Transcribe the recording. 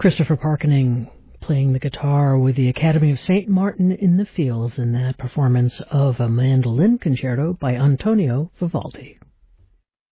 Christopher Parkening playing the guitar with the Academy of St. Martin in the Fields in that performance of a mandolin concerto by Antonio Vivaldi.